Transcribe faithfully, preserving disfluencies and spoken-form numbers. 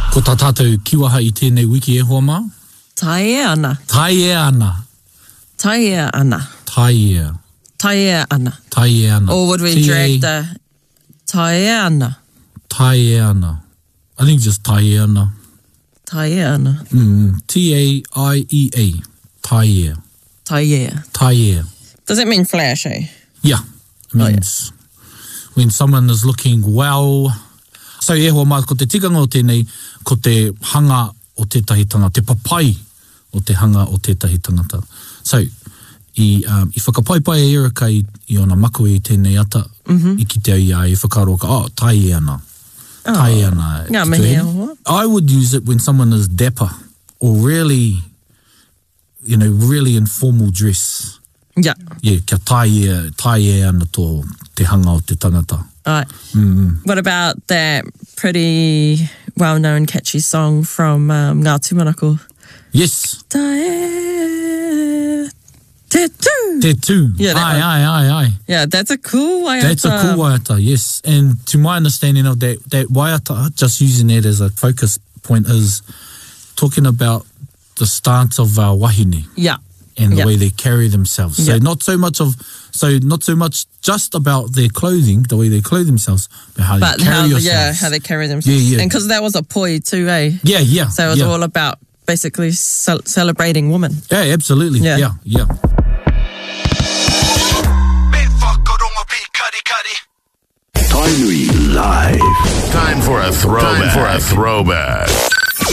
Ko tā tātou kiwaha I tēnei wiki e hoa mā? Tai e ana. Tai e ana. Tai e ana. Tai e. Tai e ana. Tai e ana. Or would we T A drag the tai e ana? Tai e ana. I think just tai e ana. Tai e ana. Mm, T A I E A. Tai e. Tai e. Tai e. Does it mean flash, eh? Yeah. It means oh, yeah. when someone is looking well. So e hoa mā, ko te tikanga o tēnei, ko te hanga o tētahi tangata, te papai o te hanga o tētahi tangata. So, I, um, I whakapaipai e Erika I, I ona maku I tēnei ata, mm-hmm. I ki te ia, I whakaroka, oh, tai e ana. Oh. Tai e ana. Ngā mihi e hoa. I would use it when someone is dapper or really, you know, really informal dress. Yeah. Yeah, kia tai e, tai e ana tō te hanga o te tangata. Right. Mm-hmm. What about that pretty well-known catchy song from um, Ngā Tūmanako? Yes. Tae, te tū. Te tū. Yeah, that ai, one. ai, ai, ai. Yeah, that's a cool waiata. That's a cool waiata, yes. And to my understanding of that, that waiata, just using that as a focus point, is talking about the stance of our wahine. Yeah. And the yep. way they carry themselves. So yep. not so much of, so not so much just about their clothing, the way they clothe themselves, but how but they carry how, yourselves. yeah, how they carry themselves. Yeah, yeah. And because that was a poi too, eh? Yeah, yeah. So it was yeah. all about basically ce- celebrating women. Yeah, absolutely. Yeah, yeah. yeah. Tainui Live. Time for a throwback. Time for a throwback.